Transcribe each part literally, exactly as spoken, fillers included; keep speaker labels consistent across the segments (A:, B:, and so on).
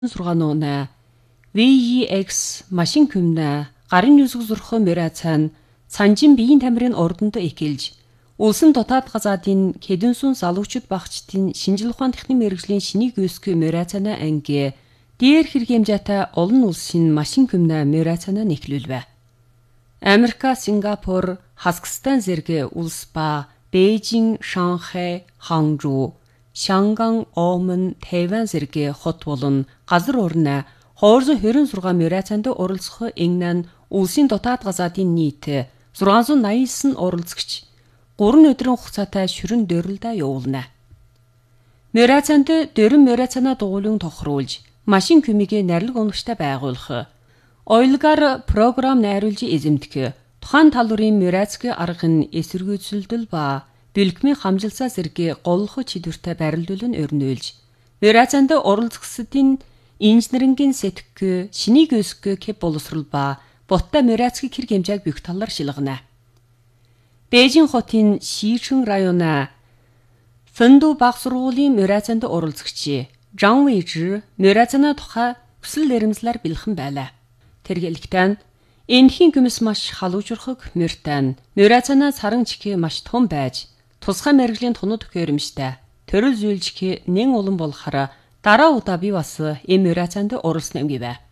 A: сургаануунаа ви и экс машин күмнэ гарын нүсэг зурхын мөрацан санжин биеийн тамирын ордонд эхэлж улсын дотоод газаадын хэдэн сүн залуучууд багчдын шинжил ухаан техникийн мэрэгжлийн шинийг өсгөх мөрацанаа анги дээр хэрэгэмжаатай олон улсын машин күмнэ мөрацанаа нэхлүүлвэ. Америка, Сингапур, Казахстан зэрэг улс ба Бээжин, Шанхай, Ханчжоу, Шанган, Омон, Тайван зэрэг хот болон газар орны хоорзон хорин сургаан мөрацаанд оролцох England улсын дотоод газаадын нийт зургаан зуун наян девять оролцогч гурван өдрийн хугацаатай шүрэн дөөрөлдөө явуулна. Мөрацаанд дөрвөн мөрацаанаа дугуйлан тохируулж, машин күмийг нарилга унгаштай байгуулах, ойлгаар програм найруулж эзэмдэх, тухайн талбарын мөрацгийн арга нь эсэргүүцэлдэл ба бэлгмийн хамжилсаа зэрэг голлох чидвэртэй барилдуул нь өрнөөлж, мөрацаанд оролцогчдын инженерингийн сэтгэх, шинийг өсгөх кэп боловсрол ба боттой мөрацгийн хэрэг хэмжээг бүх талаар шилгэнэ. Бээжин хотын Шишэн районы Фэнду баг сургуулийн мөрацаанд оролцогч Жан Вэйжи мөрацааны тухай хүсэл эрмэлзлээр бэлхэн байлаа. Тэргэлэгтэн энэхийн гүмс маш халуужрахыг мөртэн мөрацааны саран чихээ маш том байж тусгай мэрэгжлийн тунууд төхөөрөмжтэй төрөл зүйлжих нэн улан болохоор дараа удаа би бас энэ мөрацаанд оролцсон юм гэвэ.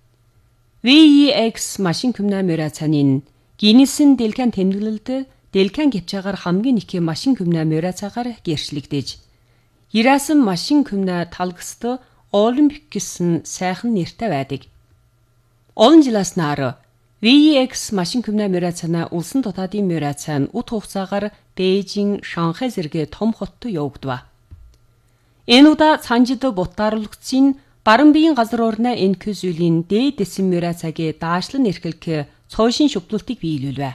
A: ви и экс машин күмнэ мөрацаанын Гиннесийн дэлгэн тэмдэглэлд дэлгэн гипчаагаар хамгийн их машин күмнэ мөрацаагаар гэрчлэгдэж Ирасан машин күмнэ талгасд Олимпик гэсэн сайхан нэртэй байдаг. Олон жилээс нар ви и экс машин күмнэ мөрацаана улсын дотоодын мөрацаан ут хугацаагаар Бээжин, Шанхай зэрэг том хотод явагдав. Энэ удаа цанжид бутааруулагдсан баран биеийн газар орны энэхүү зүйлийн дээд дэсэн мөрацаагийн даашлан эрхлэх цоошин шүплүүлтийг биелүүлвэ.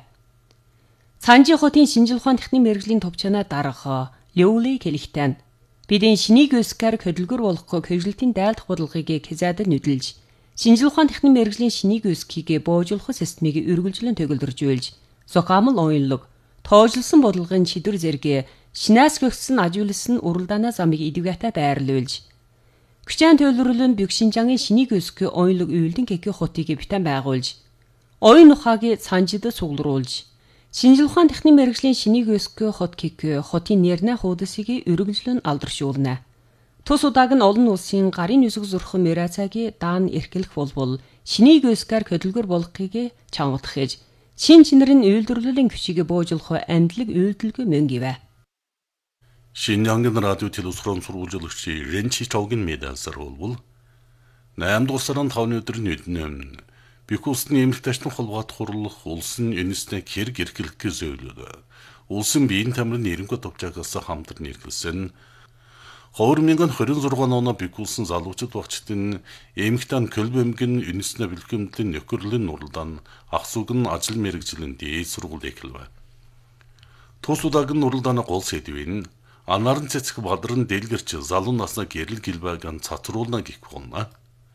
A: Цанжи хотын шинжил ухаан техникийн мэрэгжлийн товчооноо дарах Лёули хэлэхтэн бидний шинийг өсгөхөөр хөдөлгөр болох хэвлэлтийн дайлдах бодлогыг хязаад нүдэлж шинжил ухаан техникийн мэрэгжлийн шинийг өсгөхийг боожуулах системийг үргэлжлэн төгөлдржүүлж зохиомл оюунлаг тоожлсон бодлогын шийдвэр зэрэг шинээс гөгсөн ажиулсан уралдаанаа замыг идэвхтэй байрлуулж Күчэн төлөвлөрөл нь Бюкшинжангийн шинийг өсгөх оюунлаг үйлдэн кэкэ хотыг битэн байгуулж оюун ухааг цанжид суглруулж шинжил ухаан техникийн мэрэгжлийн шинийг өсгөх хот кэкэ хотын нэрнэ хуудасыг өргөжлөн алдаршуулна. Тус удааг нь олон улсын гарын нүсэг зурхан мөрацаагийн даан эрхлэх болбол шинийг өсгөхөөр хөдөлгөр болохыг чангалтах гэж шин чинэрийн үйлдвэрлэлийн күшийг боожуулах амдлаг үйлдэлгүй мөн гэвэ.
B: Шинжангийн радио телевизрон сурвалжуулагч Ренчи Чоугийн медалсаар болбол наймд улсараа тавны өдрийн үднэм Бик улсын эмэгтэйчдын холбоот хурлах улсын энэснэ хэрэг эрхлэх зөвлөд улсын биеийн тамирын нэрнгөө товчаагаас хамтар нэрхэлсэн хоёр мянган двадцать шесть оноо бик улсын залуучууд багчдын эмэгтэйн көлбөмгөн энэснэ бэлгэмдлийн нөхөрлөлийн нуралдаан ахсуг нь ажил мэрэгжлийн дээд сургууль эхэлвэ. Тус удаагийн нуралдааны гол сэдвийн анарын цэцэг бадран дэлгэрч залуу насна гэрэл гэлбайган цацруулна гэх болно.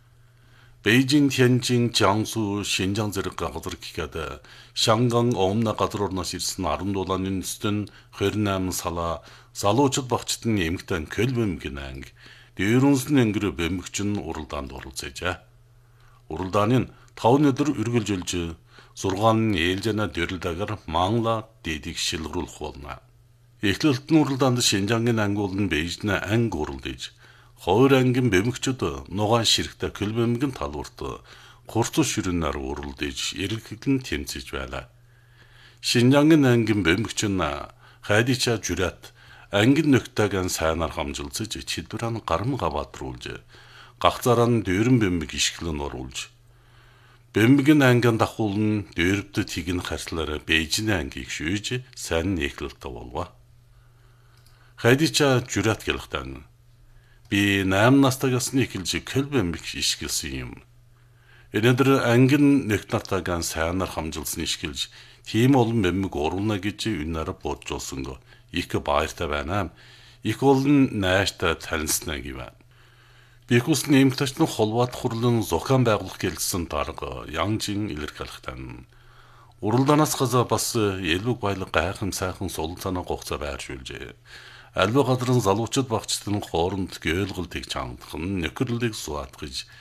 B: Бээжин, Тяньжин, Jiangsu, Шинжаан зэрэг газар гэхэд Шанган, Омна газар орноос ирсэн арван дулааны нөстөн двадцать восемь салаа залуучууд багчдын эмэгтэй Көлбөмгөн анги дээрүнсэн ангир бөмбөгчин уралдаанд оролцоожээ. Уралдааны таван өдөр үргэлжилж зургаан ээлжэнэ дөрлөдөөр Манла дэдийг шилгэрүүлэх болно. Эхлэлтэн уралдаанд Шинжаангийн анги болон Бээжнэ анги уралдаж Хоёр ангийн бөмбөгчд нугаан ширхтэ Көлбөмгөн талбарт хурцус ширүүнээр уралдаж эргэлхэлэн тэмцэж байлаа. Шинжаангийн ангийн бөмбөгчин Хайдича Жүрат ангин нөхтэйгэн сайнаар хамжилцаж чидвэран гарам гаваатруулж гагцаараа нь дөрөн бөмбөг ишгэлэн оруулж бөмбөгийн ангин дахуулн дөрөвдөд тэгэн харслаараа Бээжин ангийг шүүж сайн нэхлэлт болов. Хайдича Жүрат гэлхтэн би восемь настайгаас нь эхэлж Көлбөмбөг ишгэлсэн юм. Өнөөдөр ангин нөхд нартайгаан сайнаар хамжилсан ишгэлж тийм олон бөмбөг оруулна гэж үнээр боджуулсан го. Их баяртай байна. Их олон найштай танилцна гэв. Бик улсын эмэгтэйчдын холбоот хурлын зохион байгуулах гэлсэн дарга Янжин илэрхийлэхтэн уралдаанаас газа бас элбэг баялаг гайхам сайхан сул цанаа гоцоо байршуулжээ. альва газрын залуучууд багчдын хооронд гээлгэл тэгж хандах нь нөхөрлөлийг суаатгаж